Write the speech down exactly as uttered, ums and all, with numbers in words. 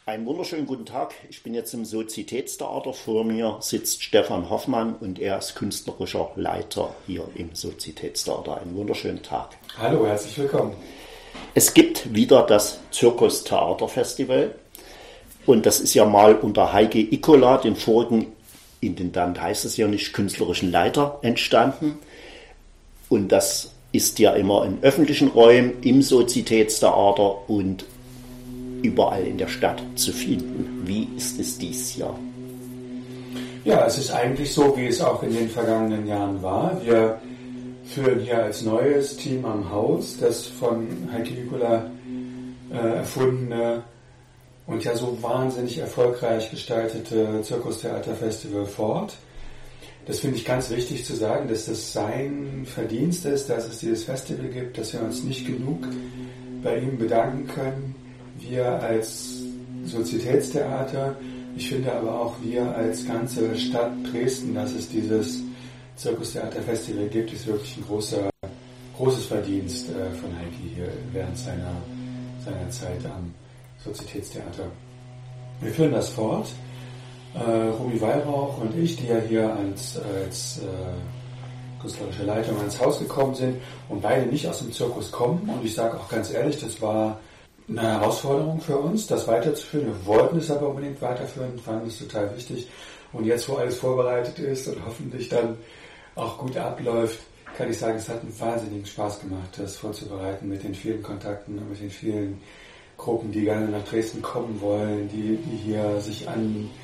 Einen wunderschönen guten Tag. Ich bin jetzt im Sozitätstheater. Vor mir sitzt Stefan Hoffmann und er ist künstlerischer Leiter hier im Sozitätstheater. Einen wunderschönen Tag. Hallo, herzlich willkommen. Es gibt wieder das Zirkus-Theater-Festival und das ist ja mal unter Heike Ikola, dem vorigen Intendant, heißt es ja nicht, künstlerischen Leiter, entstanden. Und das ist ja immer in öffentlichen Räumen, im Sozitätstheater und überall in der Stadt zu finden. Wie ist es dies Jahr? Ja, es ist eigentlich so, wie es auch in den vergangenen Jahren war. Wir führen hier als neues Team am Haus das von Heike Ikola äh, erfundene und ja so wahnsinnig erfolgreich gestaltete Zirkustheaterfestival fort. Das finde ich ganz wichtig zu sagen, dass das sein Verdienst ist, dass es dieses Festival gibt, dass wir uns nicht genug bei ihm bedanken können. Wir als Sozitätstheater, ich finde aber auch wir als ganze Stadt Dresden, dass es dieses Zirkustheaterfestival gibt, ist wirklich ein großer, großes Verdienst von Heike hier während seiner, seiner Zeit am Sozitätstheater. Wir führen das fort. Äh, Romy Weihrauch und ich, die ja hier als, als äh, künstlerische Leitung ans Haus gekommen sind und beide nicht aus dem Zirkus kommen. Und ich sage auch ganz ehrlich, das war eine Herausforderung für uns, das weiterzuführen. Wir wollten es aber unbedingt weiterführen, fanden es total wichtig. Und jetzt, wo alles vorbereitet ist und hoffentlich dann auch gut abläuft, kann ich sagen, es hat einen wahnsinnigen Spaß gemacht, das vorzubereiten mit den vielen Kontakten und mit den vielen Gruppen, die gerne nach Dresden kommen wollen, die, die hier sich an